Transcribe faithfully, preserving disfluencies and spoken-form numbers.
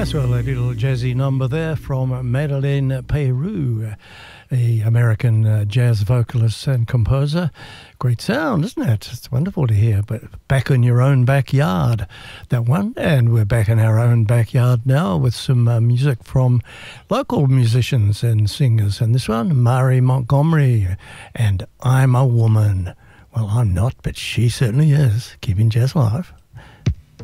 Yes, well, a little jazzy number there from Madeleine Peyrou, the American uh, jazz vocalist and composer. Great sound, isn't it? It's wonderful to hear. But back in your own backyard, that one. And we're back in our own backyard now with some uh, music from local musicians and singers. And this one, Mari Montgomery and I'm a Woman. Well, I'm not, but she certainly is. Keeping jazz alive.